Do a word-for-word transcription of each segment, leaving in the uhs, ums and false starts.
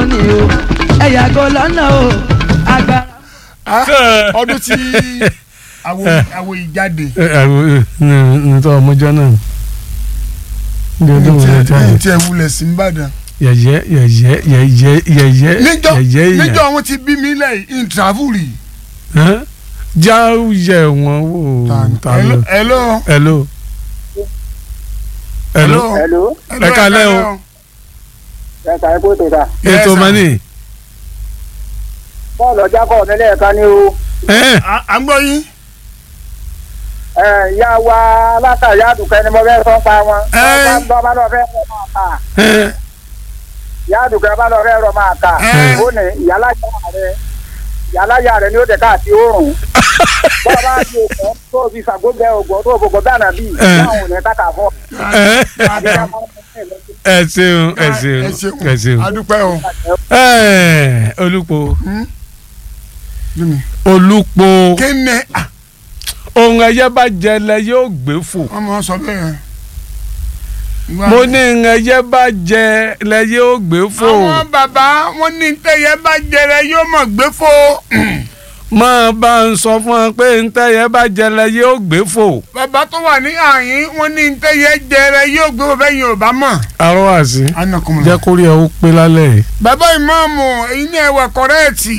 ni o ẹ yàgò lọ́nà o agbára. ọdún tí àwọ̀ ìjáde. nítorí ọmọjọ́ náà ní tí ẹ wulẹ̀ sí Ìbàdàn. yẹ̀yẹ́ yẹ̀yẹ́ yẹ̀yẹ́ yẹ̀yẹ́ níjọ́ yẹ̀yẹ́ níjọ́ wọn ti bí mi lẹ́yìn in travel rí. já yẹ wọn wò ta lọ. hello. hello. hello. hello. ẹ kálẹ́ o. ẹ kà ẹ kó tó ta. ètò mọ́nì. bọ́ọ̀lù ọjà kọ́ mi lẹ́ẹ̀kan ní o. à ń gbọ́ yín. ẹ ìyá wa látàrí àdùkẹ́ ni mo fẹ́ sọ pa wọn. Ẹ. bọ́ bá lọ fẹ́ rọ máa kà. ìyá àdùkẹ́ bá lọ fẹ́ rọ máa kà. Ẹ. ó ní ìyálàyà rẹ ìyálàyà rẹ ni ó dẹ̀ káàtì òórùn. bọ́ọ̀ bá di ògbọ́n tó fi ṣàgbọ́gbẹ́ ògbọ́n tó fògbọ́n dáná bíi ìyáwó ní kàkà fún ọ. ẹ ṣeun ẹ ṣeun ẹ ṣeun. adúpẹ́ o. ẹ olùpọ̀ Jimmy. olùpọ̀ kí ni ohun ẹyẹ bá jẹ lẹ yóò gbé fò. wọ́n mọ̀ sọ bẹ́ẹ̀. mo ní ohun ẹyẹ bá jẹ lẹ yóò gbé fò. àwọn bàbá wọn ní tẹ̀yẹ bá jẹrẹ yóò mọ̀ gbé fò. máa bá ń sọ fún ọ pé ntẹ́yẹ bá jẹ lẹ yóò gbé fò. bàbá tó wà ní àyín wọn ní tẹ̀yẹ jẹrẹ yóò gbé fò bẹ́ẹ̀ yóò bá mọ̀. arọ́ àṣì anakunmọ̀. jẹ́ kórè ẹ̀ ó pé lálẹ́ yìí. bàbá ìmáàmù èyí ní ẹwà kọ́rẹ́ẹ̀tì.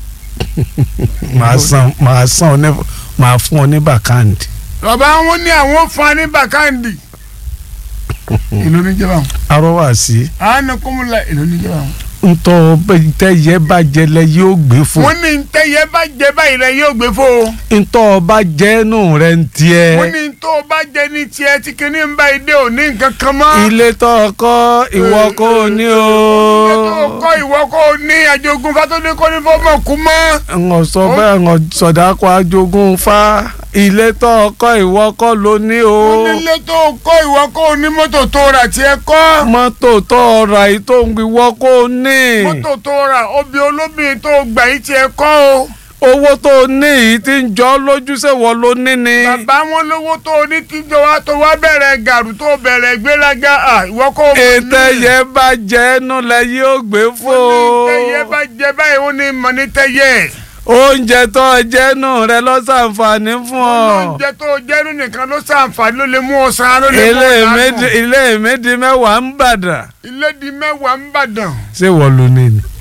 màá san màá san ọ ní màá fún ọ ní bàkàǹdì. bàbá wọn ní àwọn fún ní bàkàǹdì. èló ní jẹba. arọ́ àṣì anakunmọ̀ la èló ní jẹba. ntọ́ ntẹ́yẹ bá jẹ lẹ yóò gbé fò. wọ́n ní tẹ̀yẹ bá jẹ báyìí rẹ yóò gbé fò. ntọ́ bá jẹ́ nù rẹ̀ ń tiẹ̀. wọ́n ní tó o bá jẹ ní tiẹ̀ tí kìíní ń bá ìdè òní nǹkan kan mọ́. ilé tó kọ́ ìwọ kò ní o. ilé tó kọ́ ìwọ kò ní àjogún fátólé kò ní fọ́mọ̀ kú mọ́. ń sọ bẹ́ẹ̀ ń sọ̀dá kó àjogún fa ilé tó kọ́ ìwọ kọ́ ló ní o. wọ́n ní ilé tó kọ́ ìwọ kò ní mọ́tò tó rà tiẹ̀ kọ́. mọ́tò tó ra yìí tó ń gbìwọ́ kò ní. mọ́tò tó rà obì olóbìnrin tó gbà yìí tiẹ̀ kọ́ o. owó tó ní yìí ti ń jọ lójú sẹ́wọ̀ ló ní ni. bàbá wọn lówó tó ní tíjọ wa tó wá bẹ̀rẹ̀ gàrú tó bẹ̀rẹ̀ gbéraga ìwọ kò mọ̀ ní. ètè yẹ bá jẹ ẹnu lẹ yóò gbé fò. wọ́n ní tẹ̀yẹ bá jẹ báyìí wọ́n ní mọ̀ ní tẹ̀yẹ. oúnjẹ tó jẹ́nu rẹ ló ṣàǹfààní fún ọ. oúnjẹ tó jẹ́nu nìkan ló ṣàǹfààní ló lè mú ọ san ló lè mú ilé ọ méjì ládùn. ilé méjì mẹ́wàá ń bàdàn. ilé di mẹ́wàá ń bàdàn. ṣé wọ́n ló ní ni.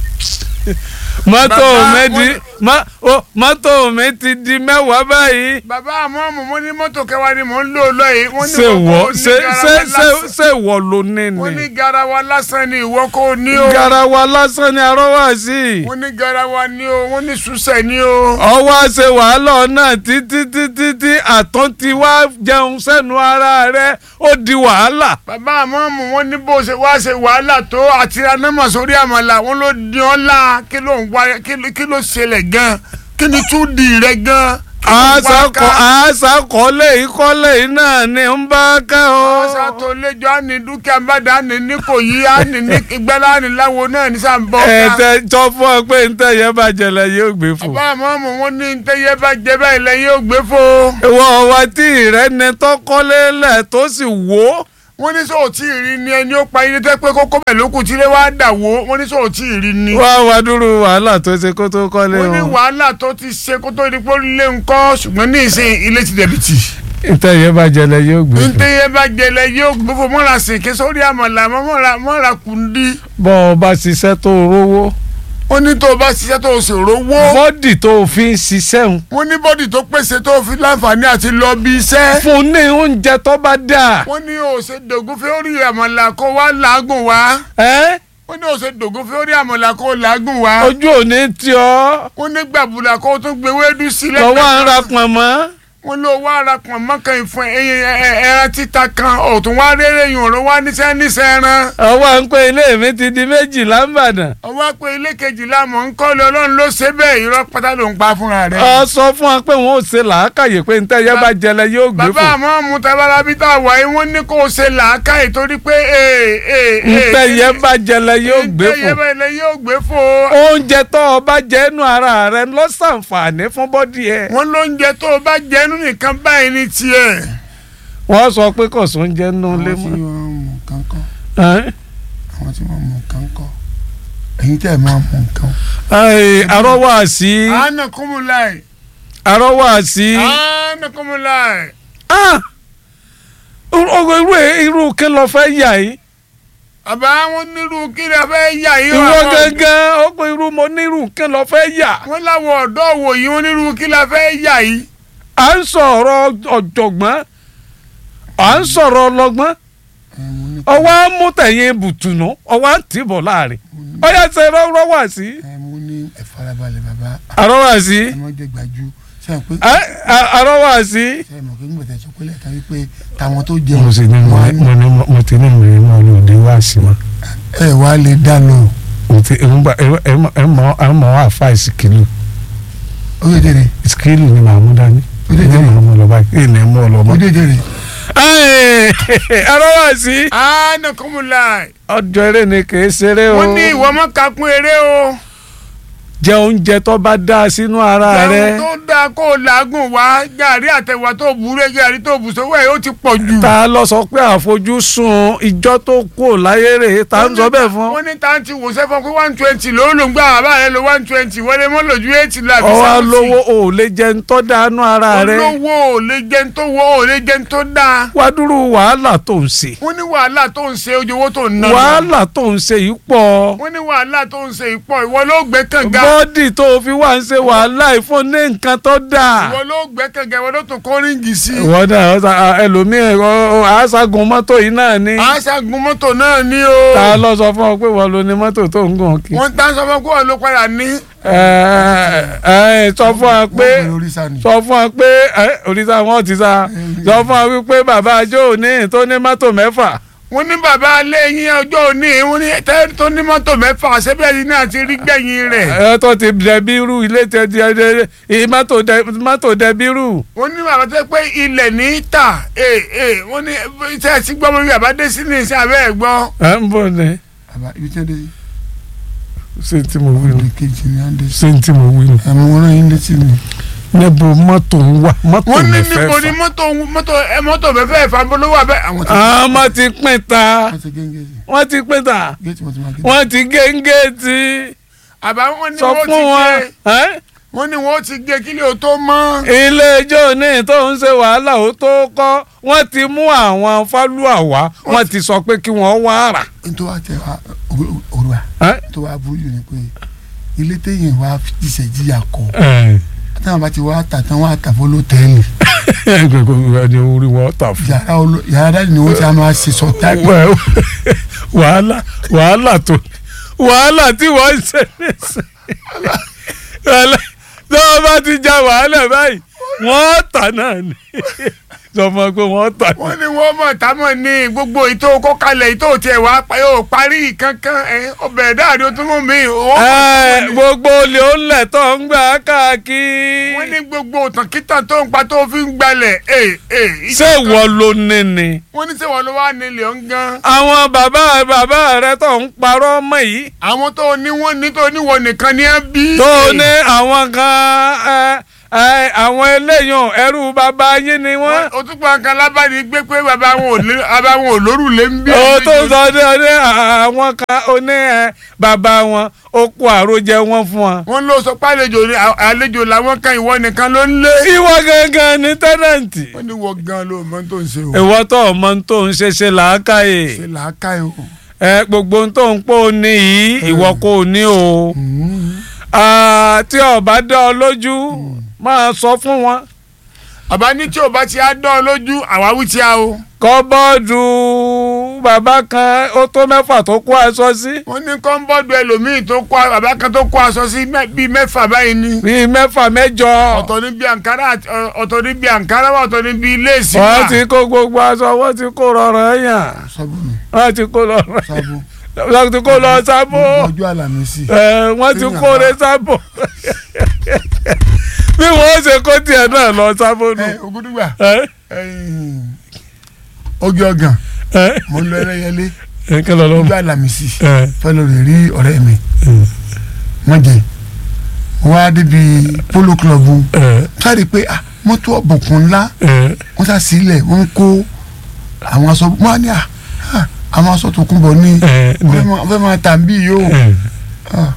mọ́tò Bàbá, méjì wọ́n- mọ́- ó- mọ́tò mi ti di mẹ́wàá báyìí. bàbá àmọ́ àmọ́ mo ní mọ́tò kẹwàá ni mò ń lò lọ yìí. wọ́n ní ṣé wọ́n wọ́ kò ní ṣé ṣé garawa ṣé lásán. ṣé wọ́n ló ní wọ́n ní ni. garawa lásán ni ìwọ kò ní o. garawa lásán ni arọ́wà sí. wọ́n ní garawa ni o wọ́n ní ṣùṣẹ̀ ni o. ọwọ́ ṣe wàhálà náà títí títí tí àtúntí wá jẹun sẹ́nu ara rẹ̀ ó di wàhálà. bàbá àmọ́ àmọ́ wọ́n ní bó ṣe wá ṣe wàhálà tó àti anamọ̀ sórí àmàlà wọ́n ló di ọ́ la kí ló ń wá kí ló- kí ló ṣẹlẹ̀ gan kí ni tún di rẹ gan. kí ló ń wá ká? àṣàkọọ́lẹ̀ ìkọ́lẹ̀ náà ni ń bá ká o. ọ̀sà tó léjọ́ á ní dúkìá bàdà á ní ní kò yí á ní ní ìgbẹ́lá á ní láwo náà ní sàǹbọ̀ ká. ẹ̀ẹ́dẹ̀ tó fún ọ pé ntẹ̀yẹ bá jẹlẹ yóò gbé fò. bàbá àmọ́ àmọ́ wọ́n ní ntẹ́yẹ bá jẹ báyìí lẹ́yìn ò gbé fò. ìwọ wa tí ìrẹ́ni tó kọ́lé lẹ̀ tó sì wó. wọ́n ní sọ̀rọ̀ tí ì rí ni ẹni ó pa ilé tẹ́ pé kókó bẹ̀ lókun tí ilé wa dà wó wọ́n ní sọ̀rọ̀ tí ì rí ni. wá wá dúró wàhálà tó ṣe kó tó kọ́lé wọ́n ní wọn. wàhálà tó ti ṣe kó tó di pé ó lé nǹkan ṣùgbọ́n ní ìsìn ilé ti dẹ̀bìtì. ntẹ̀yẹ bá jẹlẹ yóò gbé fò. ntẹ́yẹ bá jẹlẹ yóò gbófo mọ́ra sìnkì sórí àmàlà mọ́ra mọ́ra kùndí. bọ́ ọ bá ṣiṣẹ́ tó rówó. wọ́n ní tó o bá ṣiṣẹ́ tó o sì rówó. bọ́dì tó fi ń ṣiṣẹ́ ń. wọ́n ní bọ́dì tó pèsè tó o fi láǹfààní àti lọ bí iṣẹ́. fún ní oúnjẹ tó bá dáa. wọ́n ní o ṣe dògún fẹ́ orí àmàlà kó wá làágùn wá. ẹ́ wọ́n ní o ṣe dògún fẹ́ orí àmàlà kó làágùn wá. ojú òní tí ọ. wọ́n ní gbàbùlà kó tún gbé wéédú sílẹ̀. lọ́wọ́ à ń ra pọ̀nmọ́. wọ́n lọ wá ara pọ̀n mọ́kàn ìfún ẹran títa kan ọ̀tún wá rere yùn ọ̀rọ̀ wá níṣẹ́ níṣẹ́ ẹran. ọwọ́ à ń pé ilé mi ti di méjì lámbàdàn. ọwọ́ pé ilé kejìlá mọ̀ ń kọ́ lọ ọlọ́run ló ṣe bẹ́ẹ̀ irọ́ pátá ló ń pa fúnra rẹ̀. ọ sọ fún wa pé wọn ò ṣe làákàyè pé ntẹ́yẹ bá jẹlẹ yóò gbé bàbá fò. àmọ́ mu tabalábí tá a wà yìí wọ́n ní kó o ṣe làákàyè torí pé ntẹ́yẹ bá jẹlẹ yóò gbé ntẹ́yẹ fò. bá ilẹ̀ yóò gbé fò. oúnjẹ tó o bá jẹ inú ara rẹ ló ṣàǹfààní fún bọ́dì ẹ. wọ́n lóúnjẹ tó o bá jẹnu nìkan báyìí ní tiẹ̀. wọ́n sọ pé kò sóúnjẹ nínú ilé àwọn tí mọ́. wọ́n mú nǹkan kọ́ Ẹ́n? àwọn tí wọ́n mú nǹkan kọ́. ẹ̀yin tẹ́ ẹ̀ máa mọ nǹkan. arọ́wà sí. anakumulai. arọ́wà sí. anakumulai. irú irú kí ló fẹ́ yà yìí. àbá wọn nírú kí ló fẹ́ yà yìí. ìwọ gángan ọgbọ irú mo nírú kí ló fẹ́ yà. wọ́n láwọn ọ̀dọ́ wò yìí wọ́n nírú kí ló fẹ́ yà yìí. à ń sọ̀rọ̀ ọ̀jọ̀gbọ́n à ń sọ̀rọ̀ ọlọ́gbọ́n ọwọ́ á mú tẹ̀yìn bùtùnú ọwọ́ á tì bọ̀ láàrin ọyá ṣe rọ́wà sí. mo ní ẹ farabalẹ̀ bàbá. àrọ́wà sí. ẹ má jẹ gbàjú sẹ́yìn pé. àrọ́wà sí. sẹ́yìn mọ̀ kí n gbẹ̀tẹ̀ sọ pé lẹ́ẹ̀kan wípé táwọn tó jẹun. mo sì ní mo ní mo ti ní ìrìn mọ́ ní òde wá sí ma. ẹ wá lè dáná. mo ti ẹ mọ ẹ mọ àfa ìsìkìlù. ó yẹ jẹrẹ. ìsìkìlù ni màá mú dání. ó yẹ jẹrẹ. màá mú lọ báyìí èèyàn mú ọ lọ mọ. ó yẹ jẹrẹ. àrọ́wà sí. anakumulai. ọjọ́ eré ni kì í ṣeré o. wọ́n ní ìwọ mọ́ kakún eré o. jẹ oúnjẹ tó bá dá sínú ara rẹ. jẹun tó dáa kó o làágùn wá gàrí àtẹwà tó burú gàrí tó bù sówó ẹ̀ ó ti pọ̀ jù. ta ló sọ pé àfojúsùn ìjọ tó kú láyé rè ta ń sọ bẹ́ẹ̀ fún. wọ́n ní táǹtì wò sẹ́fọ̀n pé one twenty ló ló ń gbà bàbá rẹ lo one twenty wọ́n lè mọ́ lójú eighty láti seventy. ọwọ́ lówó ò lè jẹun tó dánú ara rẹ. olówó ò lè jẹun tó wọ́ ò lè jẹun tó dáa. wá dúró wàhálà tó ń ṣe. wọ́n ní wàhálà tó ń ṣe ojú owó tó ń ná. wàhálà tó ń ṣe yìí pọ̀. wọ́n ní wàhálà tó ń ṣe yìí pọ̀ ìwọ ló gbé kànga. bọ́dì tó fi wá ń ṣe wàhálà ìfún ní nǹkan tó dáa. ìwọ ló gbé kànga ìwọ ló tún kó ríǹgì sí. ìwọ náà ẹlòmíì àṣàgùn mọ́tò yìí náà ni. àṣàgùn mọ́tò náà ni o. ta ló sọ fún ọ pé wọ́n lo ní mọ́tò tó ń gùn kí. wọ́n tá sọ fún ọ pé wọ́n ló padà ní. sọ fún ọ pé sọ fún ọ pé òrìṣà wọn ti sá sọ fún ọ wípé bàbá ajó òní tó ní mọ́tò mẹ́fà. wọ́n ní bàbá alẹ́ yín ọjọ́ òní wọ́n ní tẹ́lẹ̀ tó ní mọ́tò mẹ́fà ṣẹ́bẹ̀rẹ̀ náà ti rí gbẹ̀yìn rẹ̀. ẹ tó ti dẹbi irú ilé tẹ di ẹ mọ́tò dẹbi irú. wọ́n ní bàbá tẹ́ pé ilẹ̀ ní ta wọ́n ní iṣẹ́ ẹ̀sìn gbọ́mọ bí bàbá dé sí ní iṣẹ́ abẹ́ ẹ̀ gbọ́. ẹ ń bọ̀ ní. bàbá ibi tí wọ́n dé ṣé tí mo wí nù. kejì ni wọ́n dé. ṣé tí mo wí nù. àmọ́ wọn náà yín létí mi. níbo mọ́tò ń wà mọ́tò wọ́n ní mẹ́fẹ́ fà. níbo ni mọ́tò mọ́tò ẹ mọ́tò mẹ́fẹ́ fà bó ló wà bẹ́ẹ̀. àwọn àmọ́ ti pín ta wọ́n ti géńgé sí. wọ́n ti pín ta géètì wọ́n ti máa géètì. wọ́n ti géńgé tí. àbá wọn ní sọ wọ́n ti fún wọn. gé wọ́n ní wọ́n ti gé kílẹ̀ o tó mọ́. ilé ijó ní tó ń ṣe wàhálà ó tó kọ́ wọ́n ti mú àwọn fálúà wá wọ́n ti sọ pé kí wọ́n wá rà. nítorí wàá tẹ wá òrùwà tó wàá burú jù ní pé ilé téèyàn wá jíṣẹ́ jíyà kọ́ táwọn bá ti wá tà tán wá tà fún lótẹ́ẹ̀lì. ẹni orí wọn tà fún. yàrá dájú ni wọ́n ti máa ṣe sọ tábì. wàhálà wàhálà tó wàhálà tí wọ́n ń ṣe nísìnyí lọ́wọ́ bá ti já wàhálà báyìí wọ́n tà náà ni sọ fún ọ pé wọ́n tà. wọ́n ní wọ́n mọ̀ támọ̀ ní gbogbo ìtò kọ́kalẹ̀ ìtò tiẹ̀ wá yóò parí kankan ọbẹ̀ dáàdì ó tún mú mi. gbogbo olè ó lẹ̀ tó ń gbà káàkiri. wọ́n ní gbogbo òtànkítàn tó ń pa tó fi ń gbalẹ̀. ṣé ìwọ ló ní ni. wọ́n ní ṣé ìwọ ló wá nílé ọ̀ ń gan. àwọn bàbá bàbá rẹ tó ń parọ́ mọ́ yìí. àwọn tó ní wọ́n ní tó ní wọ́n nìkan ní ẹ bí. tó ní àwọn kan àwọn eléyàn ẹrú bàbá yín ni wọ́n. o tún pa nǹkan lábàdí gbé pé bàbá wọn ò lórúlé ń bí. o tó sọ ní ọdẹ àwọn kan ó ní bàbá wọn ó kó àròjẹ wọn fún wọn. wọ́n ló sọ pé àlejò àlejò làwọn kan ìwọ nìkan ló ń lé. ìwọ gangan ni tẹ́nẹ̀ǹtì. wọ́n ní wọ́n gan ló mọ tó ń ṣe o. ìwọ tó mọ tó ń ṣe ṣe làákàyè. ṣe làákàyè o. ẹ gbogbo tó ń pò ní yìí ìwọ kò ní o. tí ọba dá ọ lójú máa sọ fún wọn. àbá ní tí o bá ti á dán ọ lójú àwa wí tí a o. kọ́bọ́ọ̀dù bàbá kan ó tó mẹ́fà tó kó aṣọ sí. wọ́n ní kọ́ńbọ́ọ̀dù ẹlòmíì tó kó bàbá kan tó kó aṣọ sí bíi mẹ́fà báyìí ni. bíi mẹ́fà mẹ́jọ. ọ̀tọ̀ ní bíi àǹkárá ọ̀tọ̀ ní bíi àǹkárá ọ̀tọ̀ ní bíi léèsì. wọ́n ti kó gbogbo aṣọ wọ́n ti kó rọrùn ẹ̀yàn. wọ́n ti kó rọrùn ẹ̀yàn. wọ́n ti kó lọ sábò. ọjọ́ àlàmísì. wọ́n ti kó re sábò. bí wọ́n ṣe kó tiẹ̀ náà lọ sábò nù. Ògúndùgbà oge ọgàn mo ń lọ ẹlẹyẹlé ojú àlàmísì fẹlẹ rẹ rí ọ̀rẹ́ mi wọn jẹ wá débi polo club sáré pé mọ́tò ọ̀bùnkún ńlá wọ́n sá sílẹ̀ wọ́n kó àwọn aṣọ wọn á ní àwọn aṣọ tó kún bọ̀ ní wọ́n fẹ́ máa tà ń bí yìí o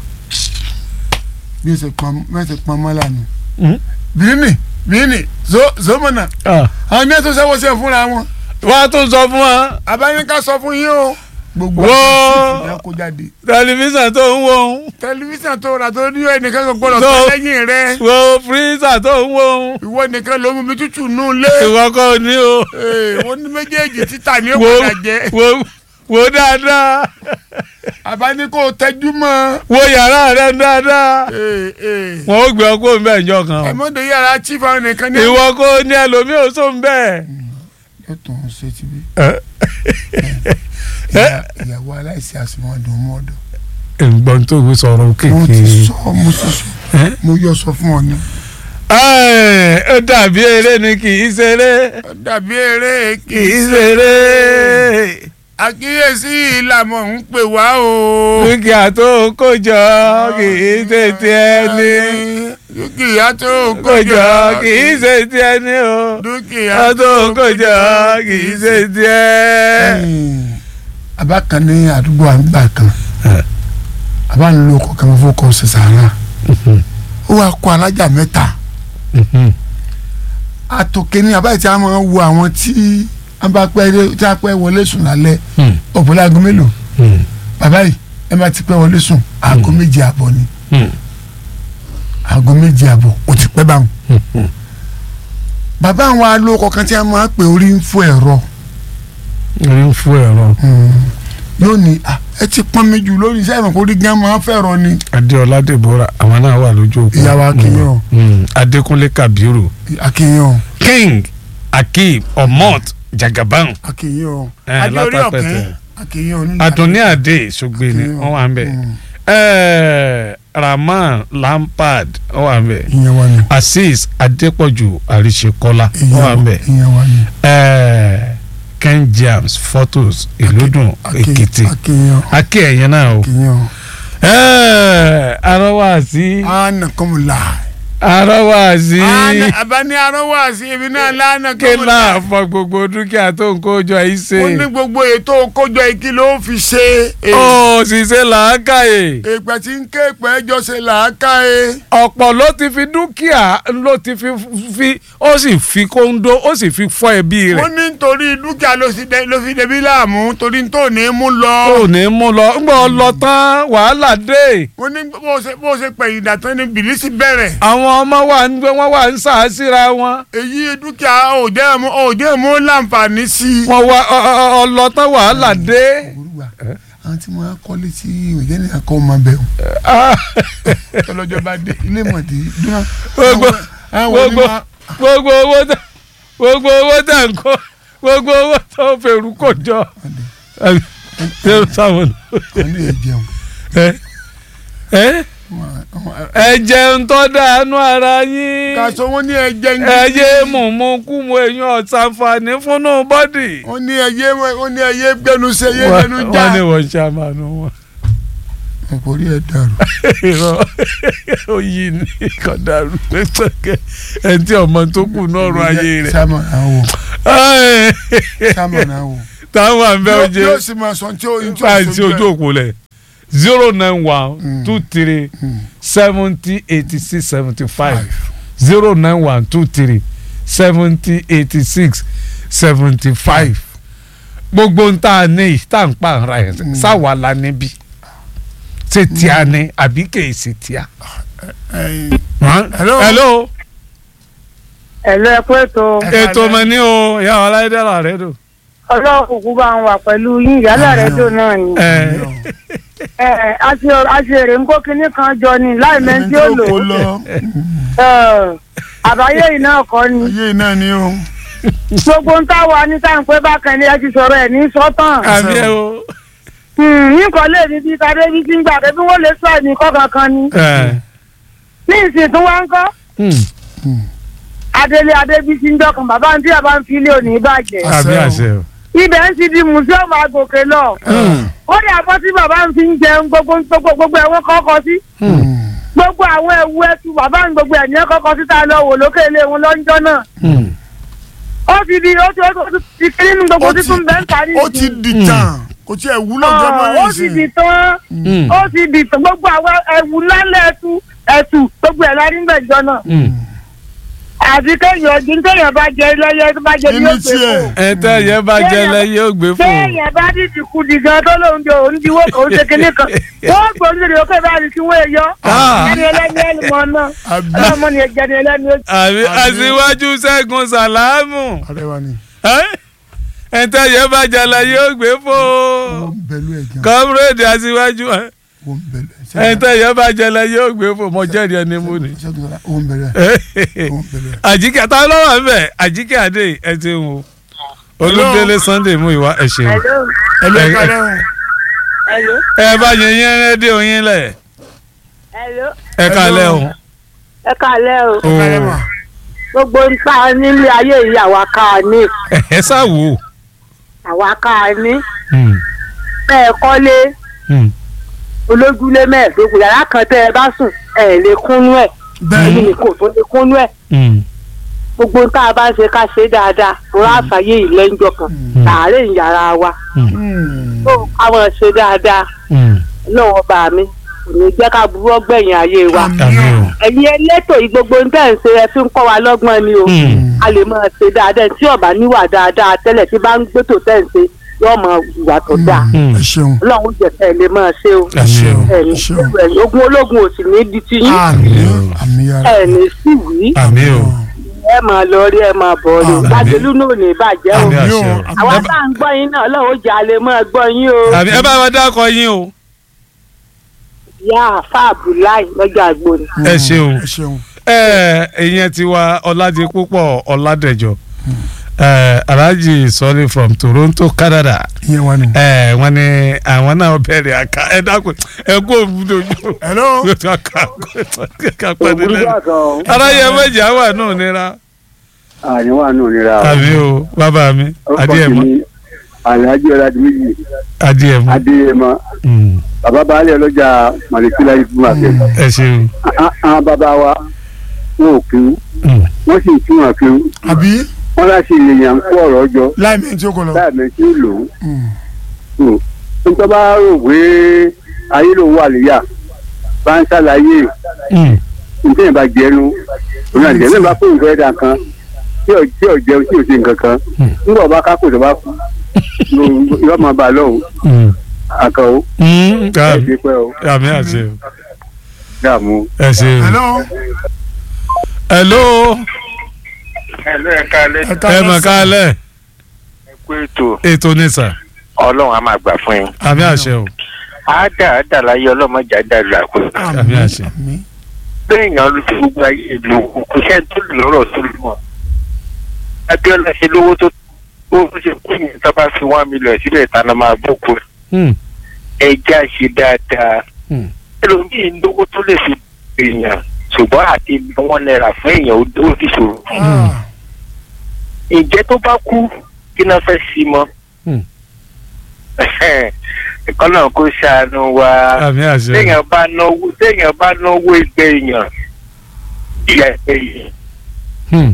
bí o ṣe pọn bí o ṣe pọn mọ́lá nù. bíní bíní zo zo mọ̀nà. àwọn ní ètò sẹ́wọ́ sẹ́ fúnra wọn. wọ́n á tún sọ fún wa. àbáyínká sọ fún yín o. gbogbo Wọ́ọ́. àti kó jáde. tẹlifíṣàn tó ń wò ó. tẹlifíṣàn tó rà tó ní ẹnìkan kan gbọ́dọ̀ tó lẹ́yìn rẹ. wo fírísà tó ń wò ó. ìwọ nìkan ló mú mi tútù nù lé. ìwọ kọ́ ni o. ee wọ́n ní méjèèjì títà ní wo òkúta jẹ. wo wo dáadáa. àbáni kò tẹ́jú mọ́. wo yàrá rẹ dáadáa. ee ee. wọn ò gbé ọkọ ń bẹ ìjọ kan. ẹ̀mọ́dé yàrá chief àwọn nìkan ní. ìwọ kò ní ẹlòmíì ò sóun bẹ́ẹ̀. yóò tó ń ṣe ti bí. ẹ Ìyá- ìyàwó aláìsí àsùnmọ̀dùn mọ́ọ̀dọ̀. ǹgbọ́n tó ń sọ̀rọ̀ mo ti kéèké. sọ mo ti sọ Ẹ́? mo yọ sọ fún ọ ni. Ẹ́, ó dàbí eré ni kì í ṣeré. Ó dàbí eré kì í ṣeré. àkíyèsí ìlànà ń pè wá o. dúkìá tó kó jọ kì í ṣe ti ẹni. dúkìá tó kó jọ kì í ṣe ti ẹni o. dúkìá tó kó jọ kì í ṣe ti ẹ. àbá kan ní àdúgbò àgbà kan àbá ń lo ọkọ̀ kan fún ọkọ̀ ṣẹṣàrà ó wàá kó alájà mẹ́ta àtòkè ní àbá tí a máa wo àwọn tí a bá pẹ́ tí a pẹ́ wọlé sùn lálẹ́ ọ̀pọ̀lọpọ̀ aago mélòó bàbá yìí ẹ máa ti pẹ́ wọlé sùn aago méje àbọ̀ ni aago méje àbọ̀ ó ti pẹ́ báwọn bàbá àwọn alókọ̀ kan tí a máa pè orí ń fún ẹ̀rọ orí ń fún ẹ̀rọ. yóò ní ẹ ti pọ́n mi jù lórí iṣẹ́ ìmọ̀ kó rí gán máa fẹ́rọ ni. Adéọlá Dèbórà àwọn náà wà lójú òkú. ìyàwó akínyàn. Adékúnlé Kàbírù. akínyàn. King Akeem Omot Jagaban. akínyàn. ẹ adéorí ọ̀kẹ́ látàpẹ̀tẹ̀. akínyàn. Adúnní Adé Ṣògbé ni wọ́n wà ń bẹ̀. Ẹ, Rahman Lampard wọ́n wà ń bẹ̀. ìyẹn wà ní. Azeez Adépọ̀jù Àríṣekọ́lá wọ́n wà ń bẹ̀. ìyẹn wà ní. Ẹ, Ken James Photos Ìlúdùn Èkìtì. akínyàn. Akí ẹ̀yẹn náà o. akínyàn. Ẹ, arọ́wàsí. ana kọ́mùlà. arọ́wàsí. abani arọ́wàsí èmi náà lánà kí náà fọ gbogbo dúkìá tó ń kójọ yìí ṣe. ó ní gbogbo ètò kójọ ikí ló fi ṣe. ó sì ṣe làákàyè. èpè tí ń ké pẹ́ jọ ṣe làákàyè. ọ̀pọ̀ ló ti fi dúkìá ló ti fi fi ó sì fi kóńdó ó sì fi fọ́ ẹbí rẹ̀. wọ́n ní nítorí dúkìá ló fi dé- ló fi débi láàmú torí tó ní mú lọ. ó ní mú lọ ńgbọ́ lọ tán wàhálà dé. wọ́n ní bó ṣe bó ṣe pẹ̀yìn dàtán ni bìlísì bẹ̀rẹ̀. àwọn ọmọ wa ń gbé wọn wà ń sàásìra wọn. èyí dúkìá òjẹ́ mú òjẹ́ mú láǹfààní sí i. wọn wá ọlọ́tán wàhálà dé. àwọn tí wọ́n á kọ́lé tí òjẹ́ ní akọ́ ọmọ bẹ́ẹ̀ o. ọlọ́jọ́ bá dé ilé mọ̀tì dúró. gbogbo àwọn gbogbo onímọ̀ gbogbo owó tẹ gbogbo owó tẹ ń kó gbogbo owó tó fèrú kò jọ. ṣé sáwọn àwọn ní ẹ̀jẹun. ẹ ẹ ẹ jẹun tó dànù ara yín. kàṣọ wọn ní ẹ̀jẹ̀ ń ẹ yé mùmú kú mu èèyàn ọ̀sánfààní fúnnú bọ́dì. wọ́n ní ẹ̀yẹ wọ́n ní ẹ̀yẹ gbẹnu ṣe ẹ̀yẹ gbẹnu já. wọ́n ní wọ́n ṣàmánú wọn. kò rí ẹ dàrú. irọ́ oyin ní kò dàrú pẹ́sẹ́kẹ́ ẹ̀ tí ọmọ tó kù náà rọ ayé rẹ̀. sámọ̀ náà wò sámọ̀ náà wò. táwọn àbẹ̀ oje yóò sì máa sọ tí ó tí ó fáìsì ojú òkú lẹ̀ zero nine one two three seventy eighty six seventy five zero nine one two three seventy eighty six seventy five gbogbo ń tà ní ìta ń pa ara ẹ̀ sáwà la níbí ṣe tíya ni àbí kèé ṣe tíya. hello. hello. ẹ̀lọ́ ẹ̀kú ètò. ètò mọ̀ ní o ìyá ọláìdára rẹ̀ dùn. ọlọ́run kúkú bá ń wà pẹ̀lú yín ìyálà rẹ̀ dùn náà ni. ẹ aṣèrè ń kó kinní kan jọ ni láì mẹ́tí ó lò ó. àbáyé yìí náà kọ́ ni. ayé yìí náà ni o. gbogbo ń táwa ní táwọn pé bákan ni ẹ ti sọ̀rọ̀ ẹ̀ ní sọ́tàn. àbí ẹ o. nǹkan lè ní bí tadé bí ti ń gbà pé bí wọ́n lè sọ ẹ̀ ní kọ́ kankan ni. ní ìsìn tún wá ń kọ́. adélé adébísí ń dọkàn bàbá ń tí a bá ń fi ilé òní bàjẹ́. àbí àṣẹ o. ibẹ̀ ń ti di mùsíọ̀mù àgòkè lọ. ó ní àbọ̀ tí bàbá ń fi ń jẹun gbogbo gbogbo ẹ̀wọ̀n kọ́kọ́ sí. gbogbo àwọn ẹ̀wù ẹ̀tù bàbá ń gbogbo ẹ̀ní kọ́kọ́ sí tá a lọ wò lókè ilé wọn lọ́jọ́ náà. ó ti di ó ti ó ti kiri nínú gbogbo títún bẹ́ẹ̀ ń parí. ó ti di tán kò tí ẹ wúlò jọmọ ní ìsìn. ó ti di tán ó ti di tán gbogbo àwọn ẹ̀wù lálẹ́ ẹ̀tù ẹ̀tù gbogbo ẹ̀ lárí ń bẹ̀ jọ náà. àti kéèyàn ọdún kéèyàn bá jẹ lẹ́yẹ tó bá jẹ ní ògbé fún. ẹ tẹ́ yẹn bá jẹ lẹ́yẹ ògbé fún. kéèyàn bá dìdì kú di gan tó lóun jẹ òun diwó kò ń ṣe kinní kan. wọ́n gbòòrò lórí òkè bá rí kí wọ́n yọ. ẹni ẹlẹ́ni ẹni mọ̀ náà. ọlọ́mọ ni ẹ̀jẹ̀ ni ẹlẹ́ni ó. àbí Aṣíwájú Ṣẹ́gun Sàlámù. ẹ tẹ́ yẹn bá jẹ lẹ́yẹ ògbé fún. kọ́múrèdì Aṣíwájú. ẹ tẹ́ yẹn bá jẹ lẹ́yẹ ògbé fún mọ jẹ́rìí ẹni mú ni. Àjíkẹ́ tá ló wà ńbẹ̀ Àjíkẹ́ Adé ẹ ti ń wo Olúdélé Sunday mú ìwà ẹ ṣeun. ẹ bá yẹn yẹn rédíò yín lẹ̀. ẹ kálẹ́ o. ẹ kálẹ́ o. gbogbo nǹkan nílé ayé yìí àwa ká ní. ẹ ṣàwò. àwa ká ní. bẹ́ẹ̀ kọ́lé olójúlé mẹ́ẹ̀ẹ́dógún yàrá kan tẹ́ ẹ bá sùn ẹ̀ lè kúnnú ẹ̀ ẹ̀yìn ni kò tó lè kúnnú ẹ̀. gbogbo tá a bá ń ṣe ká ṣe dáadáa rọra àfàyè ìlẹ́njọ kan tààrẹ ìyàrá wa. tó káwọn ṣe dáadáa lọ́wọ́ bá mi kò ní jẹ́ ká burú ọgbẹ̀yìn ayé wa. ẹ̀yin elétò yìí gbogbo ń tẹ̀ ń ṣe ẹ fi ń kọ́ wa lọ́gbọ́n ni o a lè máa ṣe dáadáa tí ọ̀bá níwà dáadáa tẹ́lẹ̀ tí bá ń gbẹ́tò tẹ̀ ń ṣe yóò mọ ìwà tó dáa. Ọlọ́run jẹ ẹ lè máa ṣe o. ẹni ogun ológun ò sì ní di ti yín. ẹni sì wí. ẹ máa lọ rí ẹ máa bọ̀ rí. Lájẹlú náà ò ní bàjẹ́ o. àwa tá à ń gbọ́ yín náà Ọlọ́run jà lè máa gbọ́ yín o. ẹ bá wa dákọ yín o. ìyá àfa Abdullahi lọ́jọ́ àgbo ni. ẹ ṣeun ẹ ìyẹn ti wa Ọládipúpọ̀ Ọládẹ̀jọ. Uh, Alhaji Sọlí from Toronto, Canada. Wọ́n ní àwọn náà bẹ̀rẹ̀ àká ẹ dákun ẹ kó òbúdójú. Hello. aráyé méjì àwà náà nira. àyẹ̀wò náà nira. àbí o bàbá mi Adéyẹmọ. Alhaji Ọládìméjì. Adéyẹmọ. Adéyẹmọ. bàbá baálé ọlọ́jà màlẹ́kílá yìí fún àfẹ́. ẹ ṣeun. àwọn bàbá wa wọn ò kéwú wọ́n sì tún wọn kéwú. àbí wọ́n láti èèyàn kó ọ̀rọ̀ jọ láìmẹ̀ tí ó kọ lọ láìmẹ̀ tí ó lò ó nítorí bá rò pé ayé ló wà léyà bá ń ṣàlàyé nítorí ìbá jẹnu òun àjẹ náà bá fóun fẹ́ẹ́ dà kan tí ò tí ò jẹun tí ò ṣe nǹkan kan nígbà bá kákò tó bá kú yóò máa bá a lọ́hùn àkàwọ́ ẹ̀ ṣe pẹ́ o. àmì àṣẹ o. dààmú. ẹ ṣe o. hello. hello. hello ẹ kálẹ́. ẹ mọ̀ kálẹ̀. ẹ kú ètò. ètò ní sà. Ọlọ́run á máa gbà fún yín. àmì àṣẹ o. á dà á dà láyé ọlọ́mọdé á dà lù àkóso. àmì àṣẹ. bẹ́ẹ̀ yàn ló fi gbogbo ayé ìlú kò sẹ́ni tó lè lọ́rọ̀ tó lù wọ́n. Abíọ́lá ṣe lówó tó ó ṣe kú yìí tó bá fi one million sílẹ̀ ìtaná máa bókun. ẹja ṣe dáadáa. ẹlòmíì lówó tó lè fi èèyàn ṣùgbọ́n àti one náírà fún èèyàn ó ti ṣòro. ìjẹ́ tó bá kú kí náà fẹ́ sí mọ́. ẹ̀kọ́ náà kó ṣàánú wa. àmì àṣẹ. téèyàn bá náwó téèyàn bá náwó ìgbẹ́ èèyàn ìyá ìgbẹ́ èèyàn.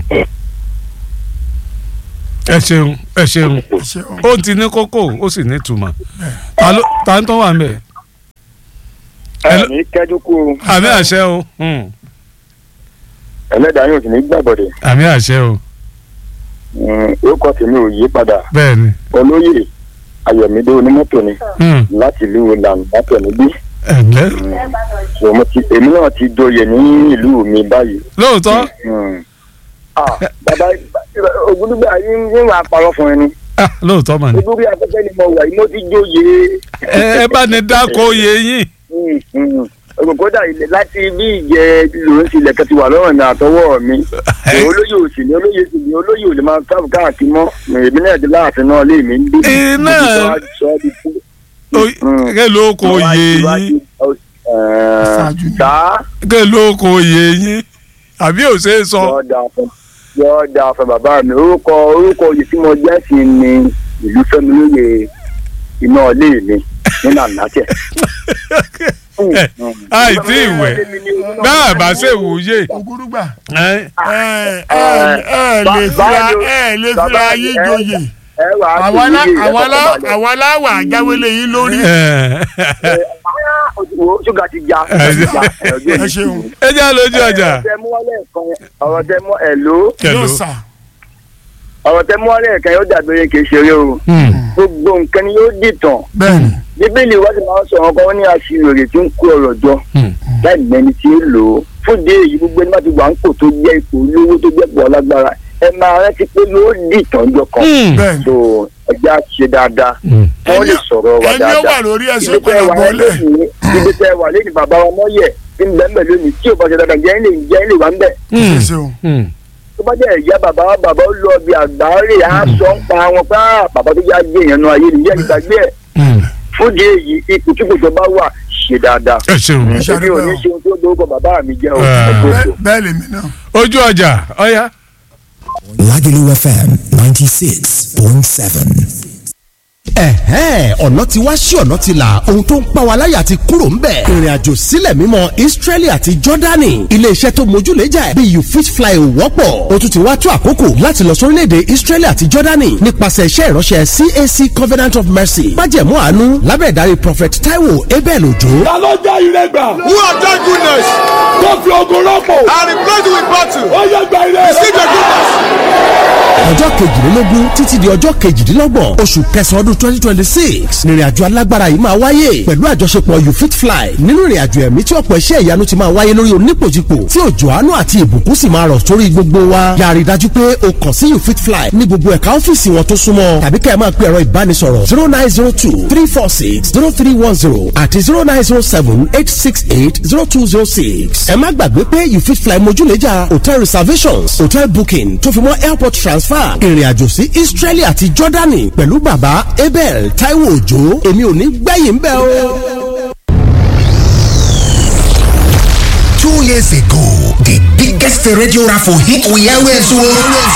ẹ ṣeun ẹ ṣeun ó ti ní kókó ó sì ní ìtumọ̀ ta ń tọ́ wà ń bẹ̀. àmì kẹ́jú kú o. àmì àṣẹ o. ẹlẹ́dàá yóò sì ní gbàgbọ́dẹ̀. àmì àṣẹ o. orúkọ tèmi ò yí padà. bẹ́ẹ̀ni. olóyè Ayọ̀mídé onímọ́tò ni. láti ìlú làǹdàtọ̀ níbí. ẹ̀lẹ́. èmi náà ti doyè ní ìlú mi báyìí. lóòótọ́. bàbá Ògúndùgbà yín wà parọ́ fún ẹni. lóòótọ́ mà ní. ojú bí afẹ́fẹ́ ni mo wà yìí mo ti jóye. ẹ bá ní dáko oyè yín. kódà ilẹ̀ láti bí ìjẹ́ lòún ti ilẹ̀kẹ́ ti wà lọ́rọ̀ ní àtọwọ́ mi. olóyè òsì ni olóyè sì ni olóyè ò lè máa káàbù káàkiri mọ́ èmi náà di láàfin náà lé mi ń bí. iná kẹ́ ló kó oyè yín. kẹ́ ló kó oyè yín àbí ò ṣe é sọ. yọ̀ọ́ da fún bàbá mi orúkọ orúkọ oyè tí mo jẹ́ sí ni ìlú Fẹ́mi lóye iná ilé mi nínú àlàáfíà. àìtí ìwẹ̀ náà bá ṣe wòye. Ògúndùgbà ẹ ẹ lè fira ẹ lè fira yí joyè àwọn aláwà jáwélé yín lórí. ṣúgà ti já. ẹ ṣeun. ẹ jẹ́ lójú ọjà. ọ̀rọ̀ tẹ mú wọlé ẹ̀kan ọ̀rọ̀ tẹ mú ẹ̀ ló. yóò sà. ọ̀rọ̀ tẹ mú wọlé ẹ̀kan yóò dàbí oye kì í ṣeré o. gbogbo nǹkan ni yóò dìtàn. bẹ́ẹ̀ni. bíbélì wá sí máa ń sọ̀rọ̀ kan wọ́n ní aṣiwèrè tí ń kó ọ̀rọ̀ jọ láì mẹ́ni tí ń lò ó. fún dé èyí gbogbo ẹni bá ti wà ń kò tó jẹ́ ipò olówó tó jẹ́ pọ̀ lágbára ẹ máa rántí pé yóò dìtàn jọ kan. bẹ́ẹ̀ni. so ẹja ṣe dáadáa wọ́n lè sọ̀rọ̀ wa dáadáa. ẹni ó wà lórí ẹsẹ̀ pẹ̀lú bọ́ọ̀lẹ̀. ibi tẹ wà lẹ́yìn bàbá wa mọ́yẹ̀ tí ń bẹ́ẹ̀ mẹ́lẹ́ lónìí tí ò bá ṣe dáadáa jẹ́ ilé ìjẹ́ ilé wa ń bẹ̀. ẹ ṣeun. tó bá jẹ́ ìyá bàbá wa bàbá ó lọ bí àgbáre á sọ ń pa wọn pé bàbá tó yá gbé èèyàn náà ayé nìyẹn ìgbàgbé ẹ̀. fún di èyí ipò tí kò tó bá wà ṣe dáadáa. ẹ ṣeun. ẹbí ò ní ṣe ohun tó dórúkọ bàbá mi jẹ́ o. bẹ́ẹ̀ lèmi náà. ojú ọjà ọ̀ya. Lagelu F M ninety six point seven. ẹ̀hẹ́n ọ̀nà ti wá sí ọ̀nà ti là ohun tó ń pa wá láyà ti kúrò ń bẹ̀. ìrìn àjò sílẹ̀ mímọ́ Israeli àti Jordani iléeṣẹ́ tó mójúlẹ́jà bí you fit fly ò wọ́pọ̀ o tún ti wá tó àkókò láti lọ sórílẹ̀-èdè Israeli àti Jordani nípasẹ̀ iṣẹ́ ìránṣẹ́ C A C Covenant of Mercy májẹ̀mú àánú lábẹ́ ìdarí Prophet Taiwo Abel Ojo. ta ló já ire gbà. who have done goodness. tó fi ogun rọ́pò. and replaced with battle. ó yẹ gba ire. receive your goodness. ọjọ́ kejìlélógún títí di ọjọ́ kejìdínlọ́gbọ̀n oṣù kẹsàn-án ọdún twenty twenty six nírìnàjò alágbára yìí máa wáyé pẹ̀lú àjọṣepọ̀ you fit fly nínú ìrìnàjò ẹ̀mí tí ọ̀pọ̀ iṣẹ́ ìyanu ti máa wáyé lórí onípòjìpò tí òjò àánú àti ìbùkún sì máa rọ̀ sórí gbogbo wa yàrá ìdájú pé o kàn sí you fit fly ní gbogbo ẹ̀ka ọ́fíìsì wọn tó súnmọ́ tàbí kẹ́ ẹ máa pe ẹ̀rọ ìbánisọ̀rọ̀ zero nine zero two three four six zero three one zero àti zero nine zero seven eight six eight zero two zero six ẹ má gbàgbé pé you fit fly mójúlẹ́jà hotel reservations hotel booking tó fi mọ́ airport transfer ìrìnàjò sí Israeli àti Jordani pẹ̀lú bàbá Abel Taiwo Òjó èmi ò ní gbẹ̀yìn bẹ́ẹ̀ o. Two years ago, the biggest radio raffle hit we always won.